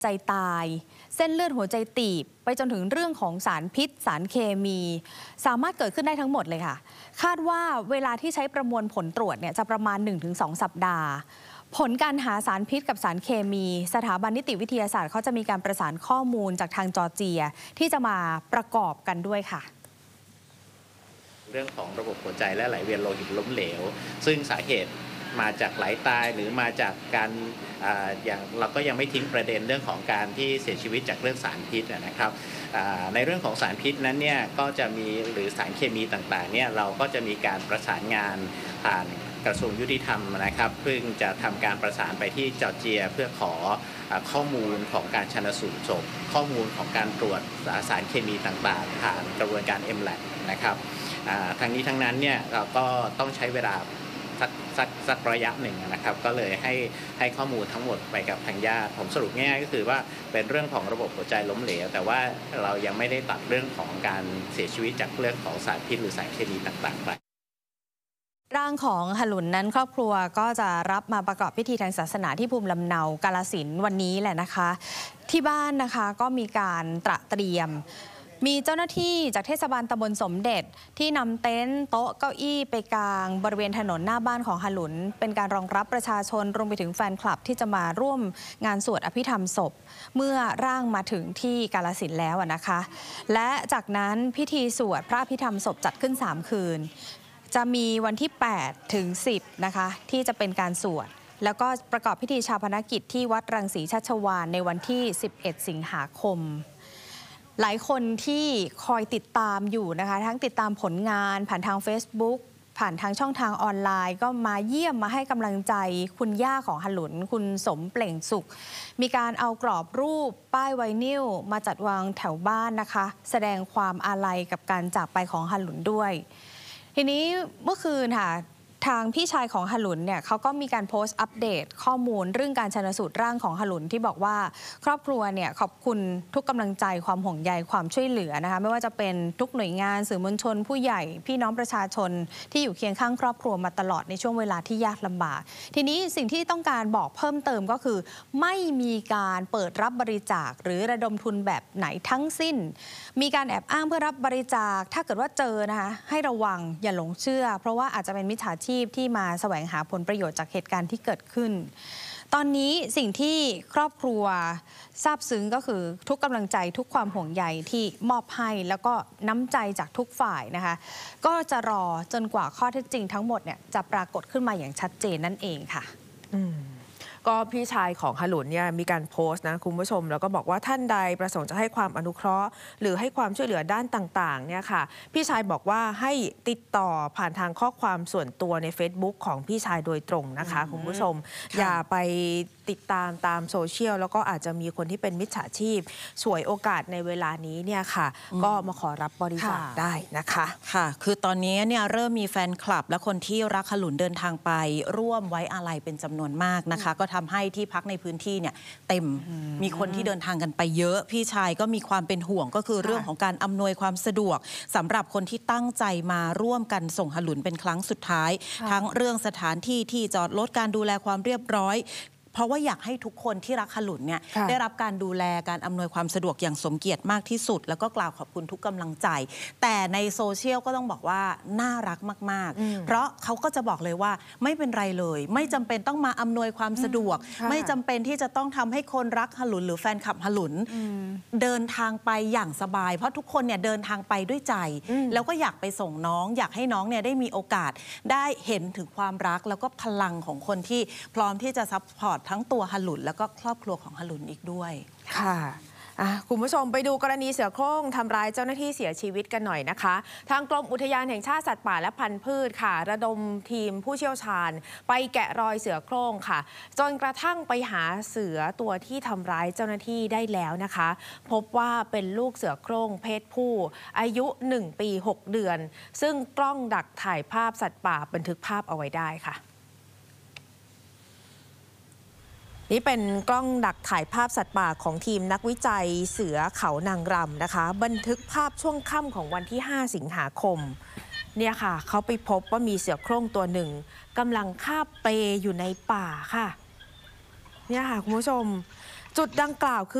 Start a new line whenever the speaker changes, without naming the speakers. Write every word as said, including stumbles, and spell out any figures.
ใจตายเส้นเลือดหัวใจตีบไปจนถึงเรื่องของสารพิษสารเคมีสามารถเกิดขึ้นได้ทั้งหมดเลยค่ะคาดว่าเวลาที่ใช้ประมวลผลตรวจเนี่ยจะประมาณ หนึ่งถึงสอง สัปดาห์ผลการหาสารพิษกับสารเคมีสถาบันนิติวิทยาศาสตร์เขาจะมีการประสานข้อมูลจากทางจอร์เจียที่จะมาประกอบกันด้วยค่ะ
เรื่องของระบบหัวใจและไหลเวียนโลหิตล้มเหลวซึ่งสาเหตุมาจากไหลตายหรือมาจากการอย่างเราก็ยังไม่ทิ้งประเด็นเรื่องของการที่เสียชีวิตจากเรื่องสารพิษนะครับในเรื่องของสารพิษนั้นเนี่ยก็จะมีหรือสารเคมีต่างๆเนี่ยเราก็จะมีการประสานงานผ่านกระทรวงยุติธรรมนะครับเพิ่งจะทำการประสานไปที่จอร์เจียเพื่อขอข้อมูลของการชันสูตรศพข้อมูลของการตรวจสารเคมีต่างๆผ่านกระบวนการ เอ็ม แลบ นะครับทั้งนี้ทั้งนั้นเนี่ยเราก็ต้องใช้เวลาสักสักสักระยะหนึ่งนะครับก็เลยให้ให้ข้อมูลทั้งหมดไปกับทางญาติผมสรุปง่ายๆก็คือว่าเป็นเรื่องของระบบหัวใจล้มเหลวแต่ว่าเรายังไม่ได้ตัดเรื่องของการเสียชีวิตจากเรื่องของสารพิษหรือสารเคมีต่างๆไป
ร่างของหลุนนั้นครอบครัวก็จะรับมาประกอบพิธีทางศาสนาที่ภูมิลำเนากาฬสินธุ์วันนี้แหละนะคะที่บ้านนะคะก็มีการตระเตรียมมีเจ้าหน้าที่จากเทศบาลตำบลสมเด็จที่นำเต็นท์โต๊ะเก้าอี้ไปกางบริเวณถนนหน้าบ้านของหลุนเป็นการรองรับประชาชนรวมไปถึงแฟนคลับที่จะมาร่วมงานสวดอภิธรรมศพเมื่อร่างมาถึงที่กาฬสินธุ์แล้วนะคะและจากนั้นพิธีสวดพระอภิธรรมศพจัดขึ้นสามคืนจะมีวันที่แปดถึงสิบนะคะที่จะเป็นการสวดแล้วก็ประกอบพิธีชาปนกิจที่วัดรังสีชัชวาลในวันที่สิบเอ็ดสิงหาคมหลายคนที่คอยติดตามอยู่นะคะทั้งติดตามผลงานผ่านทาง Facebook ผ่านทางช่องทางออนไลน์ก็มาเยี่ยมมาให้กำลังใจคุณย่าของหลุนคุณสมเปล่งสุขมีการเอากรอบรูปป้ายไวนิลมาจัดวางแถวบ้านนะคะแสดงความอาลัยกับการจากไปของหลุนด้วยทีนี้เมื่อคืนค่ะทางพี่ชายของหลุนเนี่ยเขาก็มีการโพสต์อัปเดตข้อมูลเรื่องการชันสูตรร่างของหลุนที่บอกว่าครอบครัวเนี่ยขอบคุณทุกกำลังใจความห่วงใยความช่วยเหลือนะคะไม่ว่าจะเป็นทุกหน่วยงานสื่อมวลชนผู้ใหญ่พี่น้องประชาชนที่อยู่เคียงข้างครอบครัวมาตลอดในช่วงเวลาที่ยากลำบากทีนี้สิ่งที่ต้องการบอกเพิ่มเติมก็คือไม่มีการเปิดรับบริจาคหรือระดมทุนแบบไหนทั้งสิ้นมีการแอบอ้างเพื่อรับบริจาคถ้าเกิดว่าเจอนะคะให้ระวังอย่าหลงเชื่อเพราะว่าอาจจะเป็นมิจฉาชีพที่มาแสวงหาผลประโยชน์จากเหตุการณ์ที่เกิดขึ้นตอนนี้สิ่งที่ครอบครัวซาบซึ้งก็คือทุกกำลังใจทุกความห่วงใยที่มอบให้แล้วก็น้ำใจจากทุกฝ่ายนะคะก็จะรอจนกว่าข้อเท็จจริงทั้งหมดเนี่ยจะปรากฏขึ้นมาอย่างชัดเจนนั่นเองค่ะ
อืมก็พี่ชายของหลุนเนี่ยมีการโพสต์นะคุณผู้ชมแล้วก็บอกว่าท่านใดประสงค์จะให้ความอนุเคราะห์หรือให้ความช่วยเหลือด้านต่างๆเนี่ยค่ะพี่ชายบอกว่าให้ติดต่อผ่านทางข้อความส่วนตัวใน Facebook ของพี่ชายโดยตรงนะคะคุณผู้ชมอย่าไปติดตามตามโซเชียลแล้วก็อาจจะมีคนที่เป็นมิจฉาชีพฉวยโอกาสในเวลานี้เนี่ยค่ะก็มาขอรับบริจาคได้นะคะ
ค่ะคือตอนนี้เนี่ยเริ่มมีแฟนคลับและคนที่รักหลุนเดินทางไปร่วมไว้อาลัยเป็นจำนวนมากนะคะก็ทำให้ที่พักในพื้นที่เนี่ยเต็มมีคนที่เดินทางกันไปเยอะพี่ชายก็มีความเป็นห่วงก็คือเรื่องของการอำนวยความสะดวกสำหรับคนที่ตั้งใจมาร่วมกันส่งหลุนเป็นครั้งสุดท้ายทั้งเรื่องสถานที่ที่จอดรถการดูแลความเรียบร้อยเพราะว่าอยากให้ทุกคนที่รักหลุนเนี่ยได้รับการดูแลการอำนวยความสะดวกอย่างสมเกียรติมากที่สุดแล้วก็กล่าวขอบคุณทุกกำลังใจแต่ในโซเชียลก็ต้องบอกว่าน่ารักมากๆเพราะเขาก็จะบอกเลยว่าไม่เป็นไรเลยไม่จำเป็นต้องมาอำนวยความสะดวกไม่จำเป็นที่จะต้องทำให้คนรักหลุนหรือแฟนคลับหลุนเดินทางไปอย่างสบายเพราะทุกคนเนี่ยเดินทางไปด้วยใจแล้วก็อยากไปส่งน้องอยากให้น้องเนี่ยได้มีโอกาสได้เห็นถึงความรักแล้วก็พลังของคนที่พร้อมที่จะซัพพอร์ตทั้งตัวหลุนแล้วก็ครอบครัวของหลุนอีกด้วย
ค่ะคุณผู้ชมไปดูกรณีเสือโคร่งทำร้ายเจ้าหน้าที่เสียชีวิตกันหน่อยนะคะทางกรมอุทยานแห่งชาติสัตว์ป่าและพันธุ์พืชค่ะระดมทีมผู้เชี่ยวชาญไปแกะรอยเสือโคร่งค่ะจนกระทั่งไปหาเสือตัวที่ทำร้ายเจ้าหน้าที่ได้แล้วนะคะพบว่าเป็นลูกเสือโคร่งเพศผู้อายุหนึ่งปีหกเดือนซึ่งกล้องดักถ่ายภาพสัตว์ป่าบันทึกภาพเอาไว้ได้ค่ะนี่เป็นกล้องดักถ่ายภาพสัตว์ป่าของทีมนักวิจัยเสือเขานางรำนะคะบันทึกภาพช่วงค่ำของวันที่ห้าสิงหาคมเนี่ยค่ะเขาไปพบว่ามีเสือโคร่งตัวหนึ่งกำลังคาบเปลอยู่ในป่าค่ะเนี่ยค่ะคุณผู้ชมจุดดังกล่าวคือ